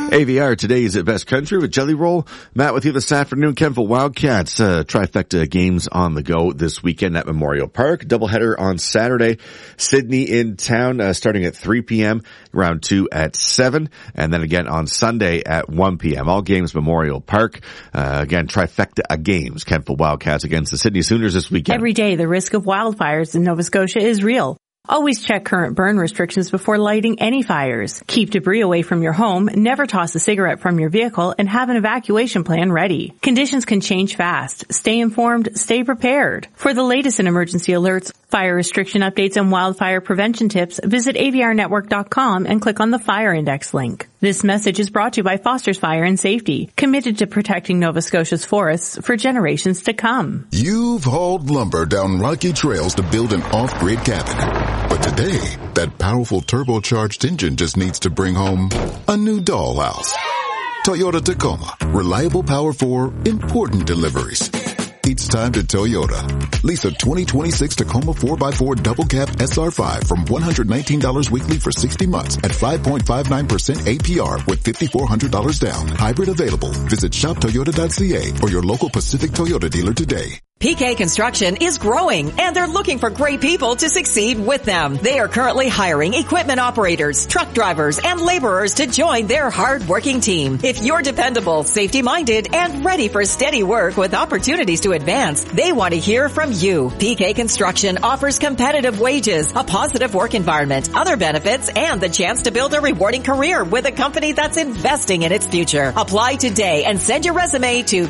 AVR, today's at Best Country with Jelly Roll. Matt with you this afternoon. Kemptville Wildcats, trifecta games on the go this weekend at Memorial Park. Doubleheader on Saturday. Sydney in town, starting at 3 p.m. Round 2 at 7. And then again on Sunday at 1 p.m. All games Memorial Park. Again, trifecta games. Kemptville Wildcats against the Sydney Sooners this weekend. Every day, the risk of wildfires in Nova Scotia is real. Always check current burn restrictions before lighting any fires. Keep debris away from your home, never toss a cigarette from your vehicle, and have an evacuation plan ready. Conditions can change fast. Stay informed, stay prepared. For the latest in emergency alerts, fire restriction updates, and wildfire prevention tips, visit avrnetwork.com and click on the Fire Index link. This message is brought to you by Foster's Fire and Safety, committed to protecting Nova Scotia's forests for generations to come. You've hauled lumber down rocky trails to build an off-grid cabin. But today, that powerful turbocharged engine just needs to bring home a new dollhouse. Toyota Tacoma. Reliable power for important deliveries. It's time to Toyota. Lease a 2026 Tacoma 4x4 double cab SR5 from $119 weekly for 60 months at 5.59% APR with $5,400 down. Hybrid available. Visit shoptoyota.ca or your local Pacific Toyota dealer today. PK Construction is growing, and they're looking for great people to succeed with them. They are currently hiring equipment operators, truck drivers, and laborers to join their hard-working team. If you're dependable, safety-minded, and ready for steady work with opportunities to advance, they want to hear from you. PK Construction offers competitive wages, a positive work environment, other benefits, and the chance to build a rewarding career with a company that's investing in its future. Apply today and send your resume to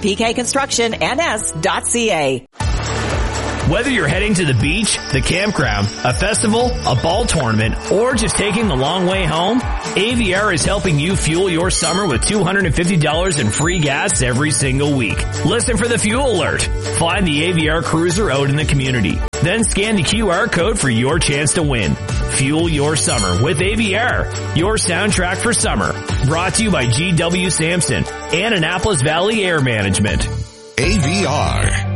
pkconstructionns.ca. Whether you're heading to the beach, the campground, a festival, a ball tournament, or just taking the long way home, AVR is helping you fuel your summer with $250 in free gas every single week. Listen for the fuel alert. Find the AVR cruiser out in the community. Then scan the QR code for your chance to win. Fuel your summer with AVR, your soundtrack for summer. Brought to you by GW Sampson and Annapolis Valley Air Management. AVR.